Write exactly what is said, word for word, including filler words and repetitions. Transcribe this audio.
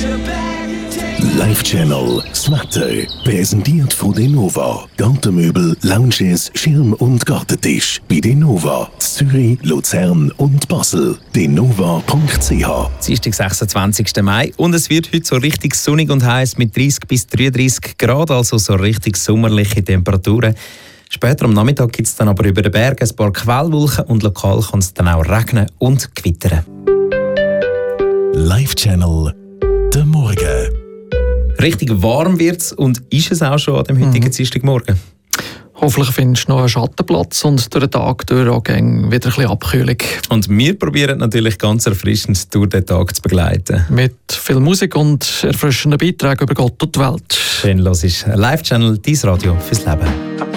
Live Channel, das Wetter, präsentiert von Denova. Gartenmöbel, Lounges, Schirm- und Gartentisch. Bei Denova, Zürich, Luzern und Basel. denova punkt c h. Es ist der sechsundzwanzigsten Mai und es wird heute so richtig sonnig und heiß mit dreißig bis dreiunddreißig Grad, also so richtig sommerliche Temperaturen. Später am Nachmittag gibt es dann aber über den Bergen ein paar Quellwolken und lokal kann es dann auch regnen und gewittern. Live Channel, der Morgen. Richtig warm wird es und ist es auch schon an dem heutigen mhm. Dienstagmorgen. Hoffentlich findest du noch einen Schattenplatz und durch den Tag durch auch wieder ein bisschen Abkühlung. Und wir probieren natürlich ganz erfrischend durch den Tag zu begleiten. Mit viel Musik und erfrischenden Beiträgen über Gott und die Welt. Schön, los ist Live Channel, dein Radio fürs Leben.